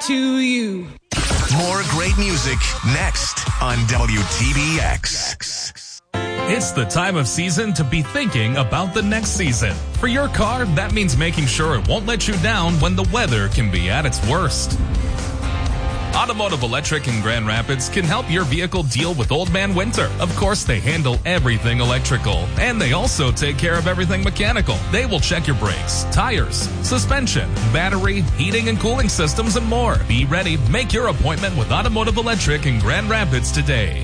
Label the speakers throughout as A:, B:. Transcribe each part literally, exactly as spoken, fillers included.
A: to you.
B: More great music next on W T B X.
C: It's the time of season to be thinking about the next season. For your car, that means making sure it won't let you down when the weather can be at its worst. Automotive Electric in Grand Rapids can help your vehicle deal with Old Man Winter. Of course, they handle everything electrical, and they also take care of everything mechanical. They will check your brakes, tires, suspension, battery, heating and cooling systems, and more. Be ready. Make your appointment with Automotive Electric in Grand Rapids today.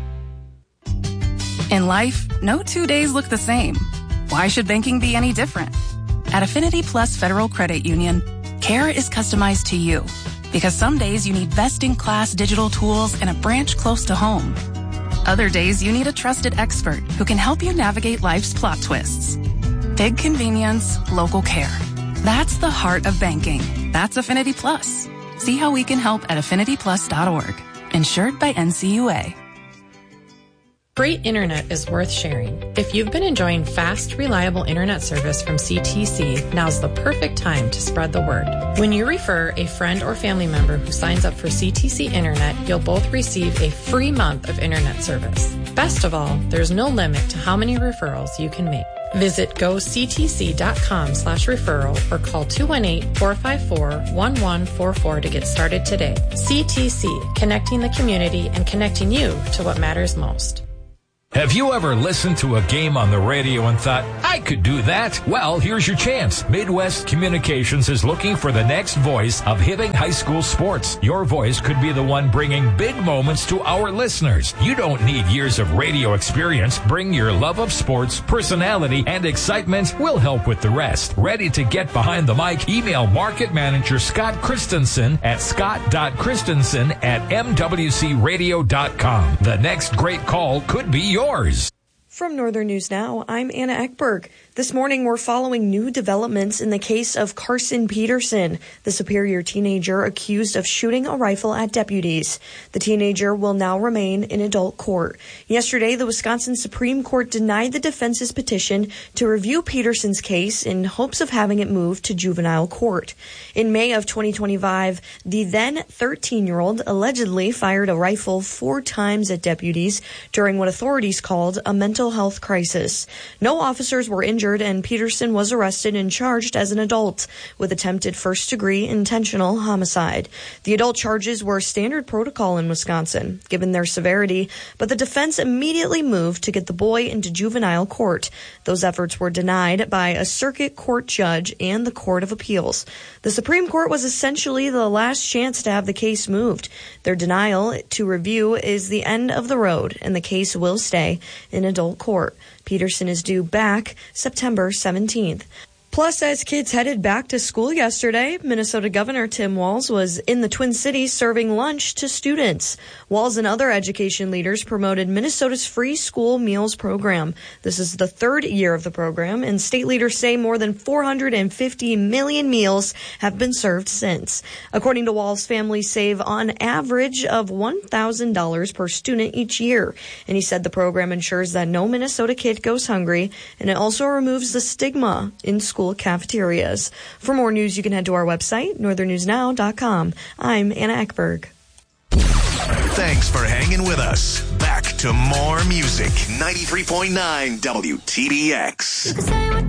D: In life, no two days look the same. Why should banking be any different? At Affinity Plus Federal Credit Union, care is customized to you. Because some days you need best-in-class digital tools and a branch close to home. Other days you need a trusted expert who can help you navigate life's plot twists. Big convenience, local care. That's the heart of banking. That's Affinity Plus. See how we can help at affinity plus dot org. Insured by N C U A.
E: Great internet is worth sharing. If you've been enjoying fast, reliable internet service from C T C, now's the perfect time to spread the word. When you refer a friend or family member who signs up for C T C Internet, you'll both receive a free month of internet service. Best of all, there's no limit to how many referrals you can make. Visit goctc.com slash referral or call two one eight, four five four, one one four four to get started today. C T C, connecting the community and connecting you to what matters most.
F: Have you ever listened to a game on the radio and thought, I could do that? Well, here's your chance. Midwest Communications is looking for the next voice of Hibbing High School sports. Your voice could be the one bringing big moments to our listeners. You don't need years of radio experience. Bring your love of sports, personality, and excitement. We'll help with the rest. Ready to get behind the mic? Email Market Manager Scott Christensen at scott dot christensen at m w c radio dot com. The next great call could be yours. Yours.
G: From Northern News Now, I'm Anna Ekberg. This morning, we're following new developments in the case of Carson Peterson, the Superior teenager accused of shooting a rifle at deputies. The teenager will now remain in adult court. Yesterday, the Wisconsin Supreme Court denied the defense's petition to review Peterson's case in hopes of having it moved to juvenile court. In May of twenty twenty-five, the then thirteen-year-old allegedly fired a rifle four times at deputies during what authorities called a mental health crisis. No officers were injured, and Peterson was arrested and charged as an adult with attempted first-degree intentional homicide. The adult charges were standard protocol in Wisconsin, given their severity, but the defense immediately moved to get the boy into juvenile court. Those efforts were denied by a circuit court judge and the Court of Appeals. The Supreme Court was essentially the last chance to have the case moved. Their denial to review is the end of the road, and the case will stay in adult court. Peterson is due back September seventeenth. Plus, as kids headed back to school yesterday, Minnesota Governor Tim Walz was in the Twin Cities serving lunch to students. Walz and other education leaders promoted Minnesota's free school meals program. This is the third year of the program, and state leaders say more than four hundred fifty million meals have been served since. According to Walz, families save on average of one thousand dollars per student each year. And he said the program ensures that no Minnesota kid goes hungry, and it also removes the stigma in school cafeterias. For more news, you can head to our website, northern news now dot com. I'm Anna Ekberg.
B: Thanks for hanging with us. Back to more music. ninety-three point nine W T B X.